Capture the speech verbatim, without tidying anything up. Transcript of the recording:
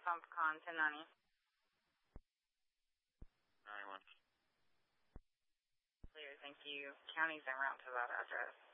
on Pecan, ten ninety. ninety-one. Clear, thank you. County's en route to that address.